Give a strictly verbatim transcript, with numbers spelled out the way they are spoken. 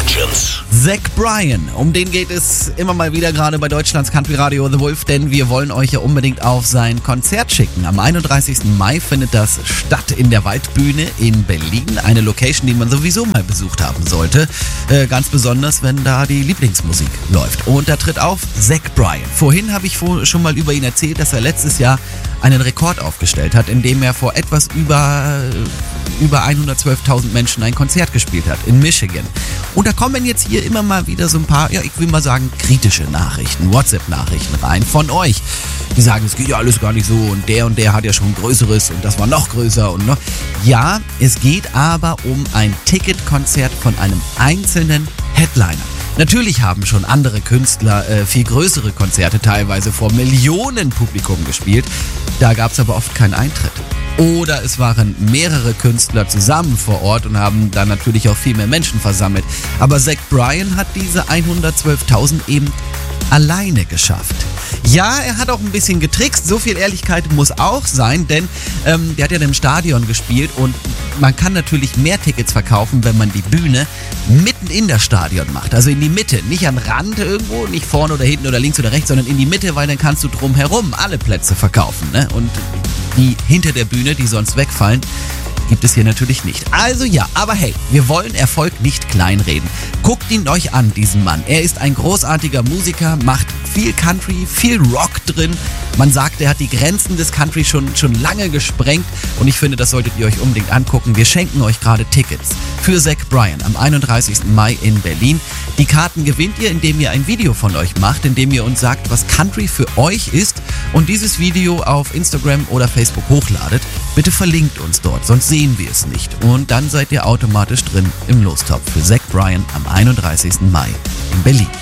Legends. Zach Bryan, um den geht es immer mal wieder gerade bei Deutschlands Country Radio The Wolf, denn wir wollen euch ja unbedingt auf sein Konzert schicken. Am einunddreißigsten Mai findet das statt in der Waldbühne in Berlin. Eine Location, die man sowieso mal besucht haben sollte. Äh, ganz besonders, wenn da die Lieblingsmusik läuft. Und da tritt auf Zach Bryan. Vorhin habe ich schon mal über ihn erzählt, dass er letztes Jahr einen Rekord aufgestellt hat, indem er vor etwas über, über hundertzwölftausend Menschen ein Konzert gespielt hat in Michigan. Und da kommen jetzt hier immer mal wieder so ein paar, ja, ich will mal sagen, kritische Nachrichten, WhatsApp-Nachrichten rein von euch. Die sagen, es geht ja alles gar nicht so und der und der hat ja schon ein größeres und das war noch größer und noch. Ja, es geht aber um ein Ticketkonzert von einem einzelnen Headliner. Natürlich haben schon andere Künstler äh, viel größere Konzerte teilweise vor Millionen Publikum gespielt. Da gab es aber oft keinen Eintritt. Oder es waren mehrere Künstler zusammen vor Ort und haben dann natürlich auch viel mehr Menschen versammelt. Aber Zach Bryan hat diese hundertzwölftausend eben alleine geschafft. Ja, er hat auch ein bisschen getrickst, so viel Ehrlichkeit muss auch sein, denn ähm, der hat ja im Stadion gespielt und man kann natürlich mehr Tickets verkaufen, wenn man die Bühne mitten in das Stadion macht, also in die Mitte, nicht am Rand irgendwo, nicht vorne oder hinten oder links oder rechts, sondern in die Mitte, weil dann kannst du drumherum alle Plätze verkaufen, ne? Und die hinter der Bühne, die sonst wegfallen, gibt es hier natürlich nicht. Also ja, aber hey, wir wollen Erfolg nicht kleinreden. Guckt ihn euch an, diesen Mann. Er ist ein großartiger Musiker, macht viel Country, viel Rock drin. Man sagt, er hat die Grenzen des Country schon, schon lange gesprengt und ich finde, das solltet ihr euch unbedingt angucken. Wir schenken euch gerade Tickets für Zach Bryan am einunddreißigsten Mai in Berlin. Die Karten gewinnt ihr, indem ihr ein Video von euch macht, indem ihr uns sagt, was Country für euch ist und dieses Video auf Instagram oder Facebook hochladet. Bitte verlinkt uns dort, sonst sehen wir es nicht. Und dann seid ihr automatisch drin im Lostopf für Zach Bryan am einunddreißigsten Mai in Berlin.